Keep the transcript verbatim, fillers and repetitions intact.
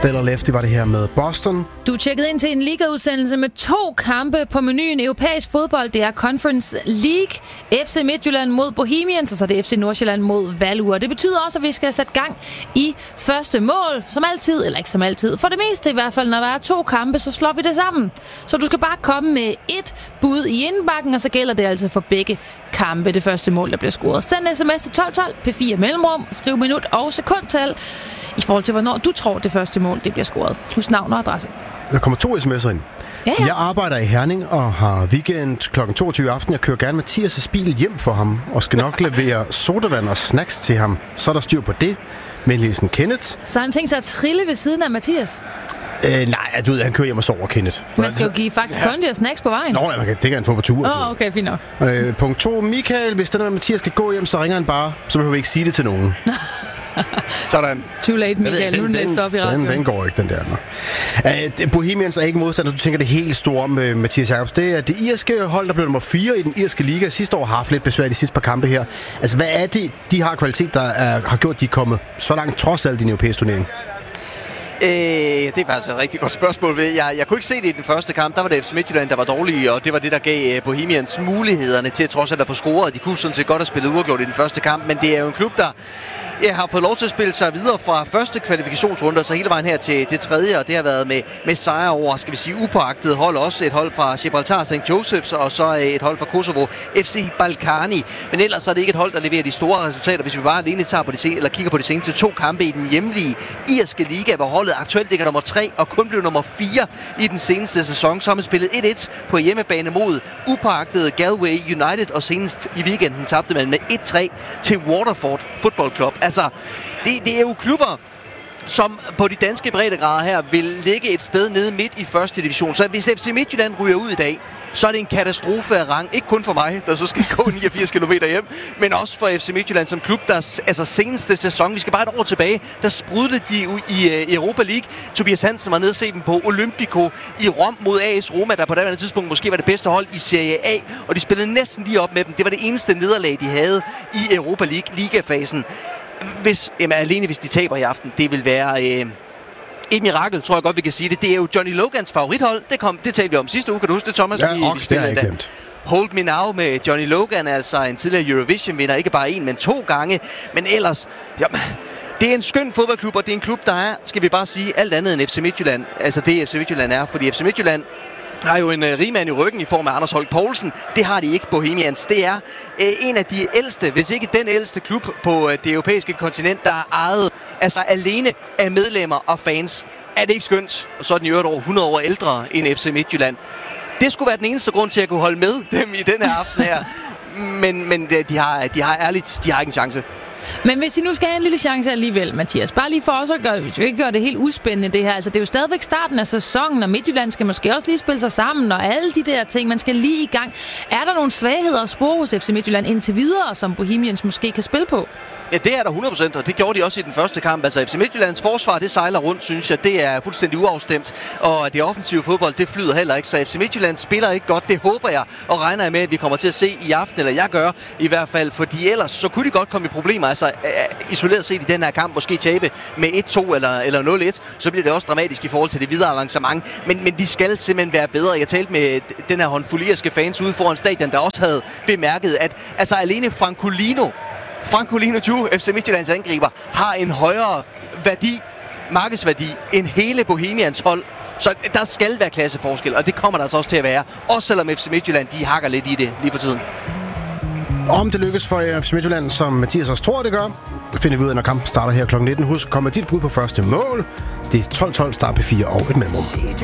Stellar Lefty var det her med Boston. Du er tjekket ind til en ligaudsendelse med to kampe på menuen. Europæisk fodbold, det er Conference League. F C Midtjylland mod Bohemians, og så er det F C Nordsjælland mod Valur. Det betyder også, at vi skal sætte gang i første mål. Som altid, eller ikke som altid. For det meste i hvert fald, når der er to kampe, så slår vi det sammen. Så du skal bare komme med et bud i indbakken, og så gælder det altså for begge kampe. Det første mål, der bliver scoret. Send sms til tolv tolv, P fire mellemrum, skriv minut og sekundtal i forhold til, hvornår du tror, det første mål det bliver scoret. Husk navn og adresse. Der kommer to sms'er ind. Ja, ja. Jeg arbejder i Herning og har weekend klokken toogtyve aften. Jeg kører gerne Mathias' bil hjem for ham og skal nok levere sodavand og snacks til ham. Så er der styr på det. Venligsen Kenneth. Så han tænkt sig at trille ved siden af Mathias? Øh, nej, du ved, han kører hjem og sover, Kenneth. Man skal jo give faktisk ja. kondi og snacks på vejen. Nå, ja, man kan, det kan han få på tur. Åh, oh, okay, fint nok. Øh, punkt to. Michael, hvis den der Mathias skal gå hjem, så ringer han bare. Så behøver vi ikke sige det til nogen. Sådan. Too late, Michael. Nu er den læst op i radioen. Den, den går ikke, den der. Uh, Bohemians er ikke modstander. Du tænker det helt store med Mathias Jacobs. Det er det irske hold, der blev nummer fire i den irske liga. Sidste år har haft lidt besvær de sidste par kampe her. Altså, hvad er det, de har kvalitet, der er, har gjort, de er kommet så langt trods alt i den europæiske turnering? Øh, det er faktisk et rigtig godt spørgsmål. Jeg, jeg kunne ikke se det i den første kamp. Der var det F C Midtjylland, der var dårlige, og det var det, der gav Bohemians mulighederne til trods alt at få scoret. De kunne sådan set godt have spillet uafgjort i den første kamp, men det er jo en klub, der jeg har fået lov til at spille sig videre fra første kvalifikationsrunde, så hele vejen her til, til tredje, og det har været med, med sejre over, skal vi sige, upåagtede hold. Også et hold fra Gibraltar, Sankt Josephs, og så et hold fra Kosovo, F C Balkani. Men ellers er det ikke et hold, der leverer de store resultater, hvis vi bare alene tager på de sen- eller kigger på de seneste to kampe i den hjemlige irske liga, hvor holdet aktuelt ligger nummer tre og kun blev nummer fire i den seneste sæson. Så har man spillet et et på hjemmebane mod upåagtede Galway United, og senest i weekenden tabte man med et tre til Waterford Football Club. Altså, det, det er jo klubber, som på de danske breddegrader her vil ligge et sted nede midt i første division. Så hvis F C Midtjylland ryger ud i dag, så er det en katastrofe af rang. Ikke kun for mig, der så skal gå niogfirs kilometer hjem, men også for F C Midtjylland som klub, der altså seneste sæson, vi skal bare et år tilbage, der sprudlede de i Europa League. Tobias Hansen var nede og se dem på Olympico i Rom mod A S Roma, der på daværende tidspunkt måske var det bedste hold i Serie A, og de spillede næsten lige op med dem. Det var det eneste nederlag, de havde i Europa League ligafasen. Hvis, jamen, alene hvis de taber i aften, det vil være øh, et mirakel, tror jeg godt, vi kan sige det. Det er jo Johnny Logans favorithold. Det, kom, det talte vi om sidste uge. Kan du huske det, Thomas? Ja, vi, ok, vi det har jeg glemt. Hold Me Now med Johnny Logan, altså en tidligere Eurovision-vinder. Ikke bare en, men to gange. Men ellers, jamen, det er en skøn fodboldklub, og det er en klub, der er, skal vi bare sige, alt andet end F C Midtjylland. Altså det F C Midtjylland er, fordi F C Midtjylland har jo en uh, rigmand i ryggen i form af Anders Holk Poulsen. Det har de ikke, Bohemians. Det er uh, en af de ældste, hvis ikke den ældste klub på uh, det europæiske kontinent, der er ejet altså alene af medlemmer og fans. Er det ikke skønt? Og så er den i øvrigt over hundrede år ældre end F C Midtjylland. Det skulle være den eneste grund til at kunne holde med dem i den her aften her. Men, men de, har, de har ærligt, de har ikke en chance. Men hvis I nu skal have en lille chance alligevel, Mathias, bare lige for os at gøre, hvis vi ikke gør det helt uspændende det her, altså det er jo stadigvæk starten af sæsonen, og Midtjylland skal måske også lige spille sig sammen, og alle de der ting, man skal lige i gang. Er der nogle svagheder at spore hos F C Midtjylland indtil videre, som Bohemians måske kan spille på? Ja, det er der hundrede procent, og det gjorde de også i den første kamp. Altså F C Midtjyllands forsvar, det sejler rundt, synes jeg. Det er fuldstændig uafstemt, og det offensive fodbold, det flyder heller ikke. Så F C Midtjylland spiller ikke godt, det håber jeg, og regner jeg med, at vi kommer til at se i aften, eller jeg gør i hvert fald, fordi ellers så kunne de godt komme i problemer. Altså isoleret set i den her kamp, måske tabe med et to eller, eller nul et, så bliver det også dramatisk i forhold til det videre avancement. Men, men de skal simpelthen være bedre. Jeg talte med den her håndfuld irske fans ude foran stadion, der også havde bemærket, at altså alene Francolino Francolino Ju, F C Midtjyllands angriber, har en højere værdi, markedsværdi, end hele Bohemians hold. Så der skal være klasseforskel, og det kommer der altså også til at være. Også selvom F C Midtjylland, de hakker lidt i det lige for tiden. Om det lykkes for F C Midtjylland, som Mathias også tror, det gør, finder vi ud af, når kampen starter her klokken nitten. Husk, kommer dit bud på første mål. Det er tolv tolv, start P fire og et mellemrum.